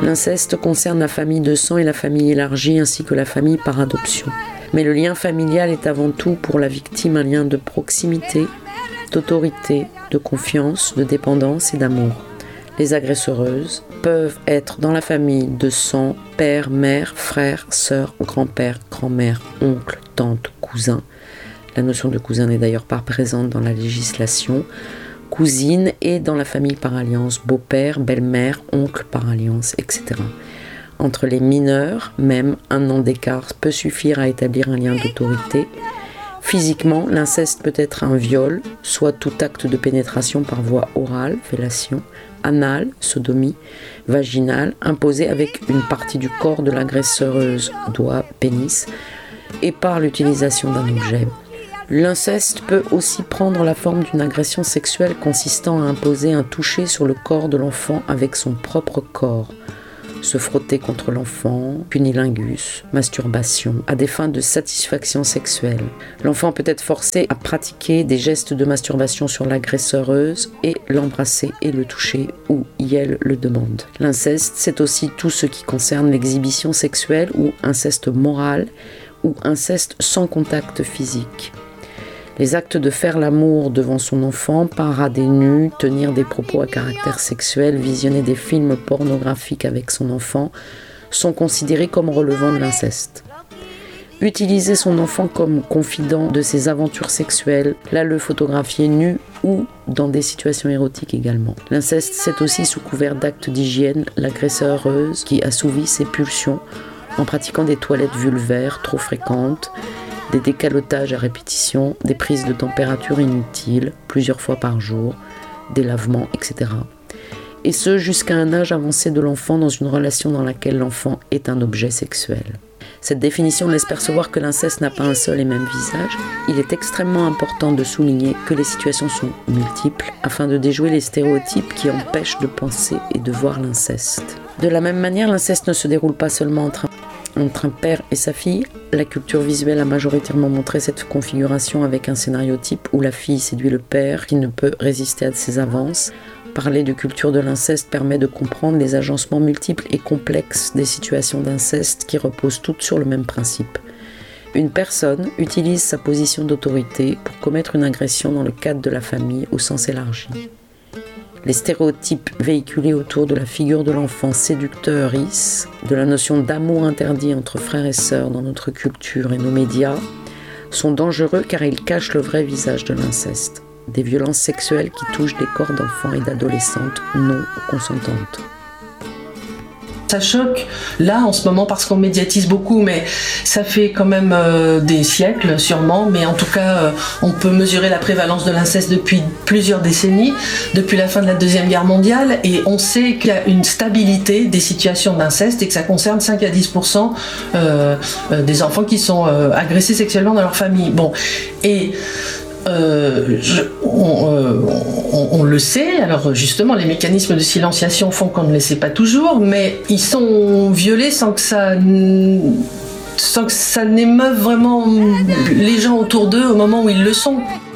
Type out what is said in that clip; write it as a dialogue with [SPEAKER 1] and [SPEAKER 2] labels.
[SPEAKER 1] L'inceste concerne la famille de sang et la famille élargie ainsi que la famille par adoption. Mais le lien familial est avant tout pour la victime un lien de proximité, d'autorité, de confiance, de dépendance et d'amour. Les agresseuses peuvent être dans la famille de sang, père, mère, frère, sœur, grand-père, grand-mère, oncle, tante, cousin. La notion de cousin n'est d'ailleurs pas présente dans la législation. Cousine et dans la famille par alliance, beau-père, belle-mère, oncle par alliance, etc. Entre les mineurs, même un an d'écart peut suffire à établir un lien d'autorité. Physiquement, l'inceste peut être un viol, soit tout acte de pénétration par voie orale, fellation, anale, sodomie, vaginale, imposé avec une partie du corps de l'agresseuse, doigt, pénis, et par l'utilisation d'un objet. L'inceste peut aussi prendre la forme d'une agression sexuelle consistant à imposer un toucher sur le corps de l'enfant avec son propre corps. Se frotter contre l'enfant, cunnilingus, masturbation, à des fins de satisfaction sexuelle. L'enfant peut être forcé à pratiquer des gestes de masturbation sur l'agresseuse et l'embrasser et le toucher où elle le demande. L'inceste, c'est aussi tout ce qui concerne l'exhibition sexuelle ou inceste moral ou inceste sans contact physique. Les actes de faire l'amour devant son enfant, parader nu, tenir des propos à caractère sexuel, visionner des films pornographiques avec son enfant, sont considérés comme relevant de l'inceste. Utiliser son enfant comme confident de ses aventures sexuelles, le photographier nu ou dans des situations érotiques également. L'inceste, c'est aussi sous couvert d'actes d'hygiène, l'agresseuse qui assouvit ses pulsions en pratiquant des toilettes vulvaires trop fréquentes, des décalotages à répétition, des prises de température inutiles, plusieurs fois par jour, des lavements, etc. Et ce, jusqu'à un âge avancé de l'enfant dans une relation dans laquelle l'enfant est un objet sexuel. Cette définition laisse percevoir que l'inceste n'a pas un seul et même visage. Il est extrêmement important de souligner que les situations sont multiples afin de déjouer les stéréotypes qui empêchent de penser et de voir l'inceste. De la même manière, l'inceste ne se déroule pas seulement entre un père et sa fille. La culture visuelle a majoritairement montré cette configuration avec un scénario type où la fille séduit le père qui ne peut résister à ses avances. Parler de culture de l'inceste permet de comprendre les agencements multiples et complexes des situations d'inceste qui reposent toutes sur le même principe. Une personne utilise sa position d'autorité pour commettre une agression dans le cadre de la famille au sens élargi. Les stéréotypes véhiculés autour de la figure de l'enfant séducteur-is, de la notion d'amour interdit entre frères et sœurs dans notre culture et nos médias, sont dangereux car ils cachent le vrai visage de l'inceste. Des violences sexuelles qui touchent des corps d'enfants et d'adolescentes non consentantes.
[SPEAKER 2] Ça choque là en ce moment parce qu'on médiatise beaucoup, mais ça fait quand même des siècles sûrement, mais en tout cas on peut mesurer la prévalence de l'inceste depuis plusieurs décennies, depuis la fin de la Deuxième Guerre mondiale, et on sait qu'il y a une stabilité des situations d'inceste et que ça concerne 5 à 10% des enfants qui sont agressés sexuellement dans leur famille. Bon, et on le sait, alors justement les mécanismes de silenciation font qu'on ne le sait pas toujours, mais ils sont violés sans que ça n'émeuve vraiment les gens autour d'eux au moment où ils le sont.